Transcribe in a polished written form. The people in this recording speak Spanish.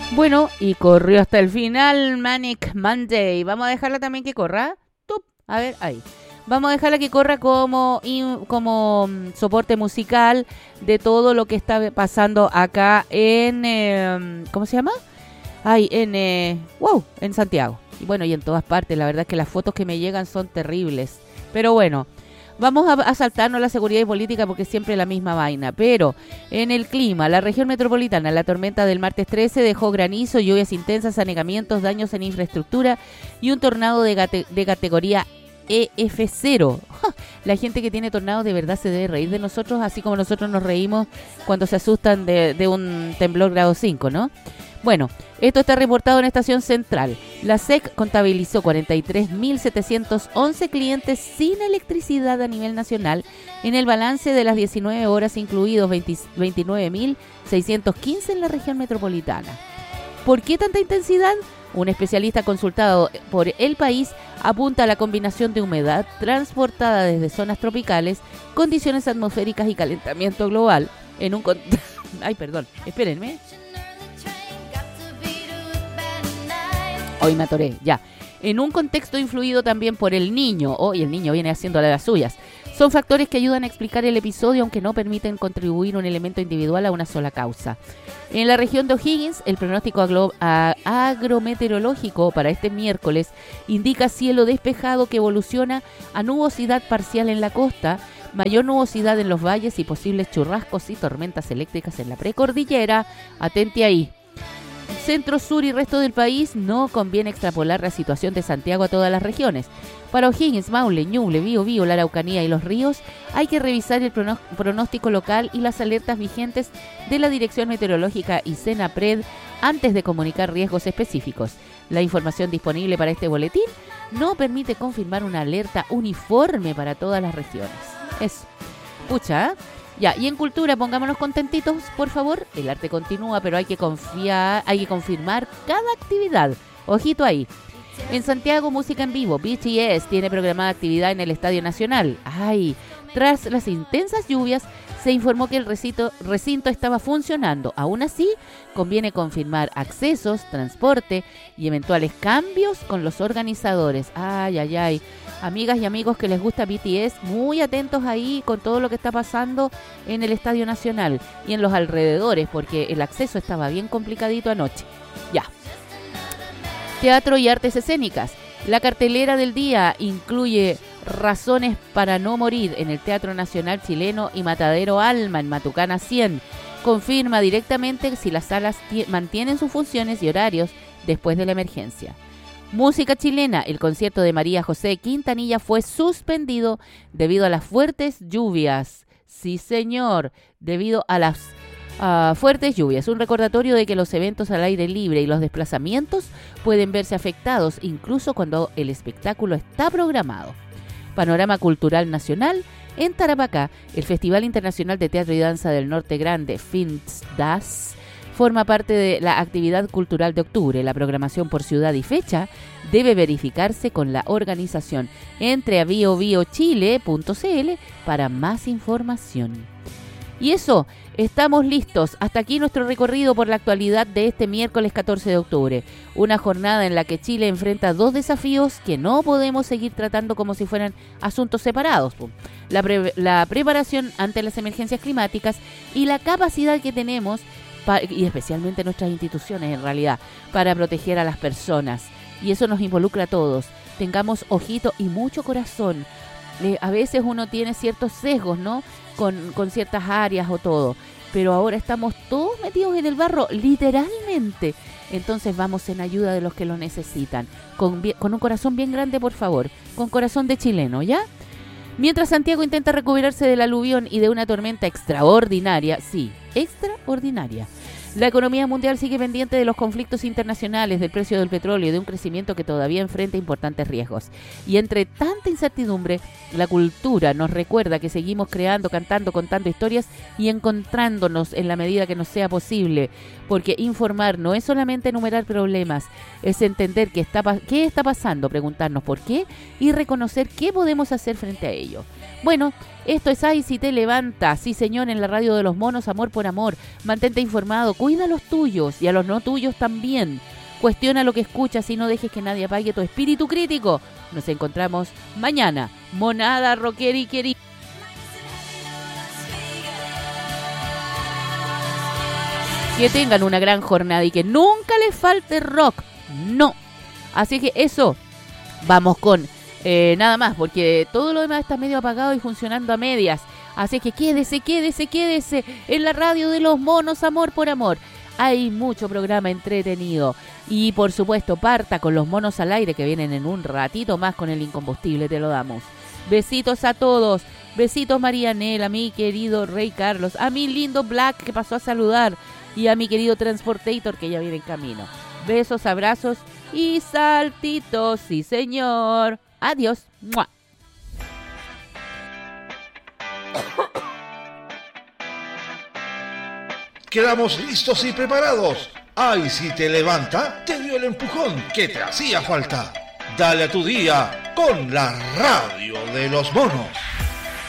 Bueno, y corrió hasta el final Manic Monday. Vamos a dejarla también que corra. ¡Tup! A ver, ahí. Vamos a dejarla que corra como soporte musical de todo lo que está pasando acá en... ¿cómo se llama? Ay, en Santiago. Y bueno, y en todas partes. La verdad es que las fotos que me llegan son terribles. Pero bueno, vamos a saltarnos la seguridad y política porque es siempre la misma vaina. Pero en el clima, la región metropolitana, la tormenta del martes 13 dejó granizo, lluvias intensas, anegamientos, daños en infraestructura y un tornado de categoría EF0. La gente que tiene tornados de verdad se debe reír de nosotros, así como nosotros nos reímos cuando se asustan de un temblor grado 5, ¿no? Bueno, esto está reportado en Estación Central. La SEC contabilizó 43.711 clientes sin electricidad a nivel nacional en el balance de las 19 horas, incluidos 29.615 en la región metropolitana. ¿Por qué tanta intensidad? Un especialista consultado por El País apunta a la combinación de humedad transportada desde zonas tropicales, condiciones atmosféricas y calentamiento global en un... Ay, perdón, espérenme. Hoy me atoré, ya. En un contexto influido también por el Niño. Y el Niño viene haciéndole las suyas. Son factores que ayudan a explicar el episodio, aunque no permiten contribuir un elemento individual a una sola causa. En la región de O'Higgins, el pronóstico agrometeorológico para este miércoles indica cielo despejado que evoluciona a nubosidad parcial en la costa, mayor nubosidad en los valles y posibles churrascos y tormentas eléctricas en la precordillera. Atente ahí. Centro, sur y resto del país, no conviene extrapolar la situación de Santiago a todas las regiones. Para O'Higgins, Maule, Ñuble, Biobío, la Araucanía y los ríos, hay que revisar el pronóstico local y las alertas vigentes de la Dirección Meteorológica y Senapred antes de comunicar riesgos específicos. La información disponible para este boletín no permite confirmar una alerta uniforme para todas las regiones. Eso. Pucha, ¿eh? Ya, y en cultura, pongámonos contentitos, por favor. El arte continúa, pero hay que confirmar cada actividad. Ojito ahí. En Santiago, música en vivo. BTS tiene programada actividad en el Estadio Nacional. Ay, tras las intensas lluvias, se informó que el recinto estaba funcionando. Aún así, conviene confirmar accesos, transporte y eventuales cambios con los organizadores. Ay, ay, ay. Amigas y amigos que les gusta BTS, muy atentos ahí con todo lo que está pasando en el Estadio Nacional y en los alrededores, porque el acceso estaba bien complicadito anoche. Ya. Teatro y artes escénicas. La cartelera del día incluye Razones para no morir en el Teatro Nacional Chileno y Matadero Alma en Matucana 100. Confirma directamente si las salas mantienen sus funciones y horarios después de la emergencia. Música chilena. El concierto de María José Quintanilla fue suspendido debido a las fuertes lluvias. Sí, señor, debido a las fuertes lluvias. Un recordatorio de que los eventos al aire libre y los desplazamientos pueden verse afectados incluso cuando el espectáculo está programado. Panorama Cultural Nacional. En Tarapacá, el Festival Internacional de Teatro y Danza del Norte Grande, FINTDAS, forma parte de la actividad cultural de octubre. La programación por ciudad y fecha debe verificarse con la organización. Entre a biobiochile.cl para más información. Y eso, estamos listos. Hasta aquí nuestro recorrido por la actualidad de este miércoles 14 de octubre. Una jornada en la que Chile enfrenta dos desafíos que no podemos seguir tratando como si fueran asuntos separados. La preparación ante las emergencias climáticas y la capacidad que tenemos, y especialmente nuestras instituciones en realidad, para proteger a las personas. Y eso nos involucra a todos. Tengamos ojito y mucho corazón. A veces uno tiene ciertos sesgos, ¿no? Con ciertas áreas o todo. Pero ahora estamos todos metidos en el barro, literalmente. Entonces vamos en ayuda de los que lo necesitan. Con un corazón bien grande, por favor. Con corazón de chileno, ¿ya? Mientras Santiago intenta recuperarse del aluvión y de una tormenta extraordinaria. Sí, extraordinaria. La economía mundial sigue pendiente de los conflictos internacionales, del precio del petróleo y de un crecimiento que todavía enfrenta importantes riesgos. Y entre tanta incertidumbre, la cultura nos recuerda que seguimos creando, cantando, contando historias y encontrándonos en la medida que nos sea posible. Porque informar no es solamente enumerar problemas, es entender qué está pasando, preguntarnos por qué y reconocer qué podemos hacer frente a ello. Bueno, Esto es Ay Si Te Levanta, sí señor, en la radio de los monos, amor por amor. Mantente informado, cuida a los tuyos y a los no tuyos también. Cuestiona lo que escuchas y no dejes que nadie apague tu espíritu crítico. Nos encontramos mañana. Monada rockeri querida. Que tengan una gran jornada y que nunca les falte rock. No. Así que eso, vamos con nada más, porque todo lo demás está medio apagado y funcionando a medias. Así que quédese en la radio de los monos, amor por amor. Hay mucho programa entretenido. Y por supuesto, parta con los monos al aire que vienen en un ratito más con el incombustible, te lo damos. Besitos a todos. Besitos Marianela, a mi querido Rey Carlos, a mi lindo Black que pasó a saludar y a mi querido Transportator que ya viene en camino. Besos, abrazos y saltitos, sí señor. Adiós. ¡Mua! Quedamos listos y preparados. Ay, si te levanta, te dio el empujón que te hacía falta. Dale a tu día con la radio de los monos.